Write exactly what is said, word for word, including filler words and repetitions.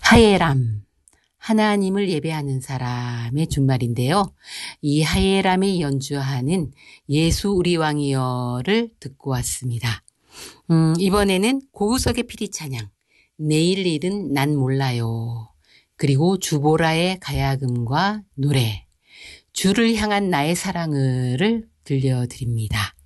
하예람, 하나님을 예배하는 사람의 준말인데요. 이 하예람이 연주하는 예수 우리 왕이여를 듣고 왔습니다. 음, 이번에는 고우석의 피리 찬양, 내일 일은 난 몰라요. 그리고 주보라의 가야금과 노래, 주를 향한 나의 사랑을 들려드립니다.